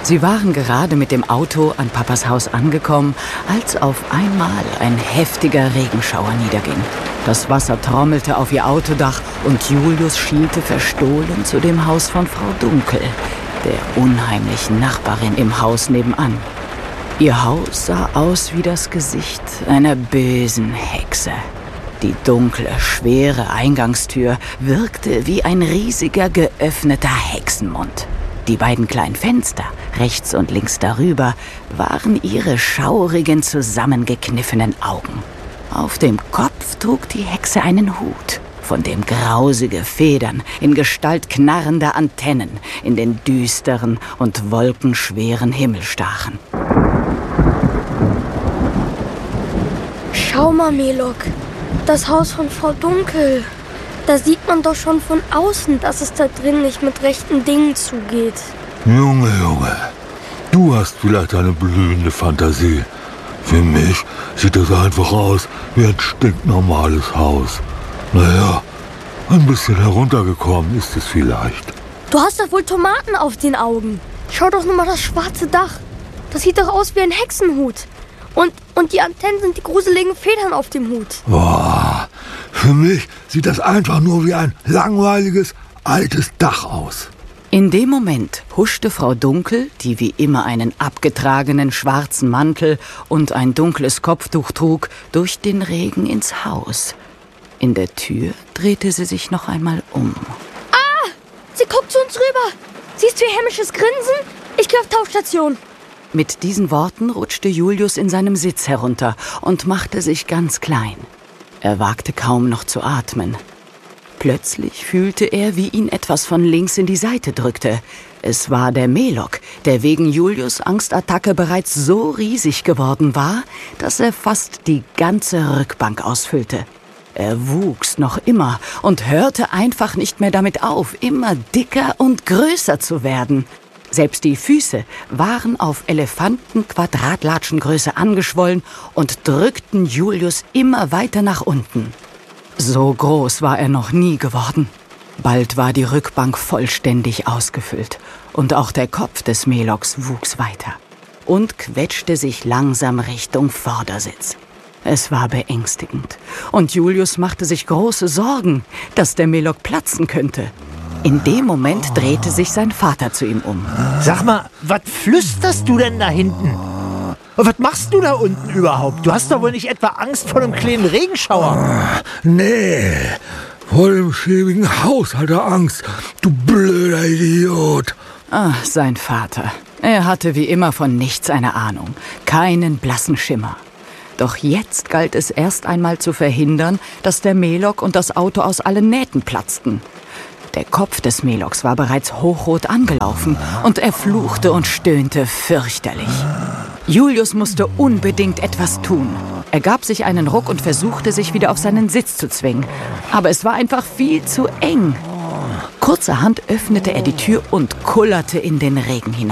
Sie waren gerade mit dem Auto an Papas Haus angekommen, als auf einmal ein heftiger Regenschauer niederging. Das Wasser trommelte auf ihr Autodach und Julius schielte verstohlen zu dem Haus von Frau Dunkel, der unheimlichen Nachbarin im Haus nebenan. Ihr Haus sah aus wie das Gesicht einer bösen Hexe. Die dunkle, schwere Eingangstür wirkte wie ein riesiger, geöffneter Hexenmund. Die beiden kleinen Fenster, rechts und links darüber, waren ihre schaurigen, zusammengekniffenen Augen. Auf dem Kopf trug die Hexe einen Hut, von dem grausige Federn in Gestalt knarrender Antennen in den düsteren und wolkenschweren Himmel stachen. Schau mal, Melok, das Haus von Frau Dunkel. Da sieht man doch schon von außen, dass es da drin nicht mit rechten Dingen zugeht. Junge, du hast vielleicht eine blühende Fantasie. Für mich sieht es einfach aus wie ein stinknormales Haus. Naja, ein bisschen heruntergekommen ist es vielleicht. Du hast doch wohl Tomaten auf den Augen. Schau doch nur mal das schwarze Dach. Das sieht doch aus wie ein Hexenhut. Und die Antennen sind die gruseligen Federn auf dem Hut. Boah, für mich sieht das einfach nur wie ein langweiliges, altes Dach aus. In dem Moment huschte Frau Dunkel, die wie immer einen abgetragenen schwarzen Mantel und ein dunkles Kopftuch trug, durch den Regen ins Haus. In der Tür drehte sie sich noch einmal um. Ah! Sie guckt zu uns rüber. Siehst du ihr hämisches Grinsen? Ich gehe auf Tauchstation. Mit diesen Worten rutschte Julius in seinem Sitz herunter und machte sich ganz klein. Er wagte kaum noch zu atmen. Plötzlich fühlte er, wie ihn etwas von links in die Seite drückte. Es war der Melok, der wegen Julius' Angstattacke bereits so riesig geworden war, dass er fast die ganze Rückbank ausfüllte. Er wuchs noch immer und hörte einfach nicht mehr damit auf, immer dicker und größer zu werden. Selbst die Füße waren auf Elefanten-Quadratlatschengröße angeschwollen und drückten Julius immer weiter nach unten. So groß war er noch nie geworden. Bald war die Rückbank vollständig ausgefüllt und auch der Kopf des Meloks wuchs weiter und quetschte sich langsam Richtung Vordersitz. Es war beängstigend und Julius machte sich große Sorgen, dass der Melok platzen könnte. In dem Moment drehte sich sein Vater zu ihm um. Sag mal, was flüsterst du denn da hinten? Und was machst du da unten überhaupt? Du hast doch wohl nicht etwa Angst vor einem kleinen Regenschauer? Nee, vor dem schäbigen Haus hat er Angst, du blöder Idiot. Ach, sein Vater. Er hatte wie immer von nichts eine Ahnung, keinen blassen Schimmer. Doch jetzt galt es erst einmal zu verhindern, dass der Melok und das Auto aus allen Nähten platzten. Der Kopf des Meloks war bereits hochrot angelaufen und er fluchte und stöhnte fürchterlich. Julius musste unbedingt etwas tun. Er gab sich einen Ruck und versuchte, sich wieder auf seinen Sitz zu zwingen. Aber es war einfach viel zu eng. Kurzerhand öffnete er die Tür und kullerte in den Regen hinein.